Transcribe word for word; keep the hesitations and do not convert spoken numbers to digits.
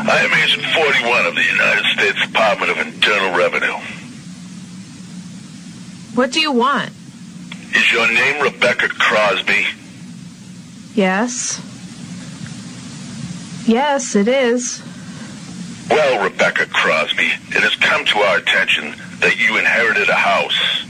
I am Agent forty-one of the United States Department of Internal Revenue. What do you want? Is your name Rebecca Crosby? Yes. Yes, it is. Well, Rebecca Crosby, it has come to our attention that you inherited a house.